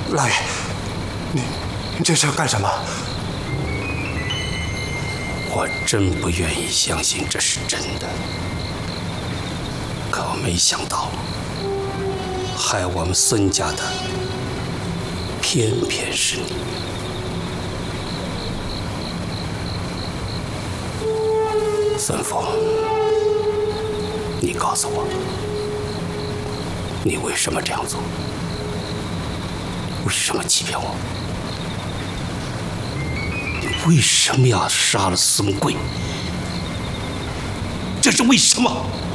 老爷，你这是要干什么？ 我真不愿意相信这是真的，可我没想到，害我们孙家的偏偏是你。孙父，你告诉我，你为什么这样做？为什么欺骗我？你为什么要杀了司木贵？这是为什么？